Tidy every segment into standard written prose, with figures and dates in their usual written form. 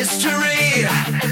history.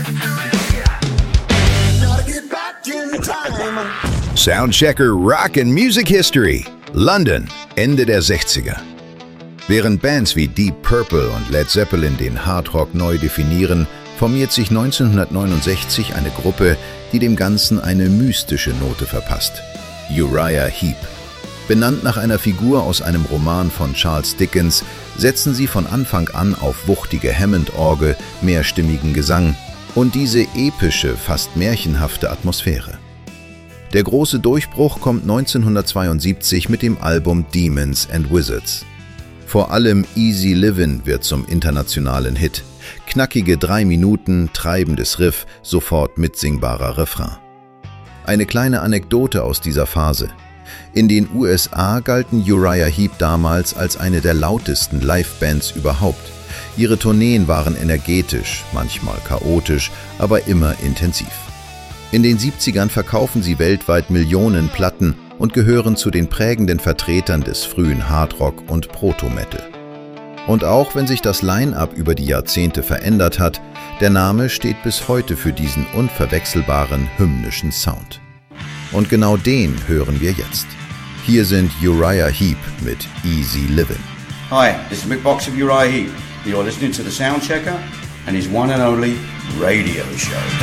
Soundchecker Rock and Music History. London, Ende der 60er. Während Bands wie Deep Purple und Led Zeppelin den Hardrock neu definieren, formiert sich 1969 eine Gruppe, die dem Ganzen eine mystische Note verpasst. Uriah Heep. Benannt nach einer Figur aus einem Roman von Charles Dickens, setzen sie von Anfang an auf wuchtige Hammond-Orgel, mehrstimmigen Gesang und diese epische, fast märchenhafte Atmosphäre. Der große Durchbruch kommt 1972 mit dem Album Demons and Wizards. Vor allem Easy Livin' wird zum internationalen Hit. Knackige 3 Minuten, treibendes Riff, sofort mitsingbarer Refrain. Eine kleine Anekdote aus dieser Phase. In den USA galten Uriah Heep damals als eine der lautesten Livebands überhaupt. Ihre Tourneen waren energetisch, manchmal chaotisch, aber immer intensiv. In den 70ern verkaufen sie weltweit Millionen Platten und gehören zu den prägenden Vertretern des frühen Hardrock und Proto-Metal. Und auch wenn sich das Line-Up über die Jahrzehnte verändert hat, der Name steht bis heute für diesen unverwechselbaren hymnischen Sound. Und genau den hören wir jetzt. Hier sind Uriah Heep mit Easy Livin'. Hi, this is Mick Box of Uriah Heep. You're listening to the Soundchecker and his one and only radio show.